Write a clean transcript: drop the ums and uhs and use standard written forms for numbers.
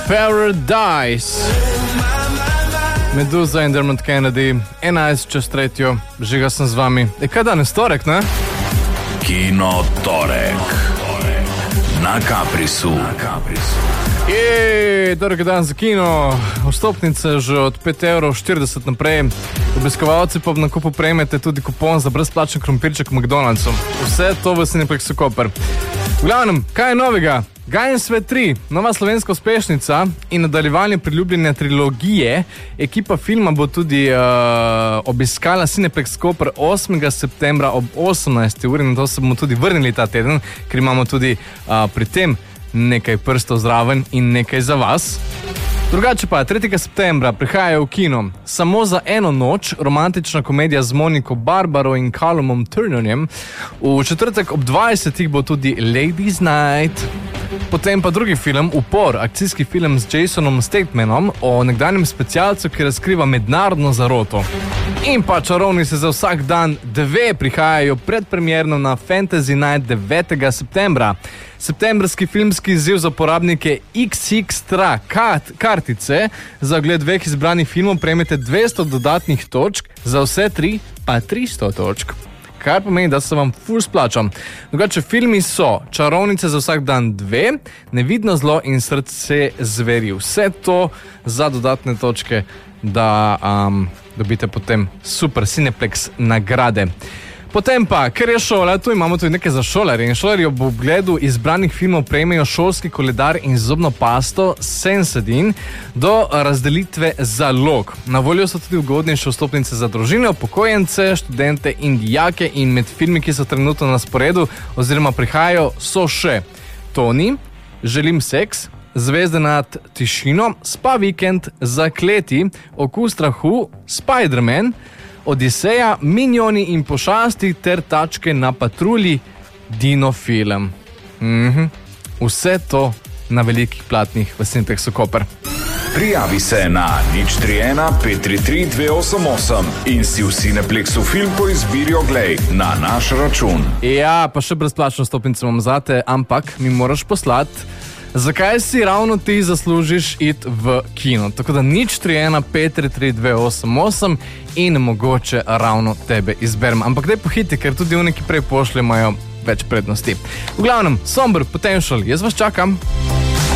Paradise. Meduza in Dermot Kennedy, 11:03, žiga sem z vami. Kaj danes, torek, ne? Kino torek. Na Caprisu. Torek je dan za kino, vstopnice že od 5,40 € naprej. Obiskovalci pa v nakupu prejmete tudi kupon za brezplačen krompirček v McDonald'su. Vse to v Cineplexu Koper. V glavnem, kaj je novega? Gajen svet 3, nova slovenska uspešnica in nadaljevanje priljubljene trilogije. Ekipa filma bo tudi obiskala Cineplex Koper 8. septembra ob 18. uri. Na to se bomo tudi vrnili ta teden, ker imamo tudi pri tem nekaj prstov zraven in nekaj za vas. Drugače pa 3. septembra prihajajo v kino Samo za eno noč, romantična komedija z Moniko Barbaro in Callumom Turnerjem. V četrtek ob 20. bo tudi Ladies Night. Potem pa drugi film, Upor, akcijski film z Jasonom Statemanom o nekdanjem specialcu, ki razkriva mednarodno zaroto. In pa Čarovnice za vsak dan 2 prihajajo predpremierno na Fantasy Night 9. septembra. Septembrski filmski izziv za porabnike XXtra kartice. Za ogled 2 izbranih filmov prejmete 200 dodatnih točk, za vse 3 pa 300 točk. Kar pomeni, da se vam ful splača. Drugače, filmi so Čarovnice za vsak dan 2, Nevidno zlo in Srce zveri. Vse to za dodatne točke, da dobite potem super Cineplex nagrade. Potem pa, ker je šola, tu imamo tudi nekaj za šolarje. In šolarji ob ogledu izbranih filmov prejmejo šolski koledar in zobno pasto Sensodyne do razdelitve zalog. Na voljo so tudi ugodnejše vstopnice za družine, upokojence, študente in dijake. In med filmi, ki so trenutno na sporedu oziroma prihajajo, so še Toni, Želim seks, Zvezde nad tišino, Spa vikend, Zakleti, Okus strahu, Spider-Man, Odiseja, Minjoni in pošasti ter Tačke na patrulji, Dino film. Vse to na velikih platnih v Cineplexu Koper. Prijavi se na 031 533 288 in si v Cineplexu film po izbiri oglej na naš račun. Ja, pa še brezplačno stopnice imam zate, ampak mi moraš poslati, zakaj si ravno ti zaslužiš iti v kino. Tako da 031 533 288 in mogoče ravno tebe izberem. Ampak daj pohiti, ker tudi oni, ki prej pošlje, imajo več prednosti. V glavnem, Somber Potential, jaz vas čakam.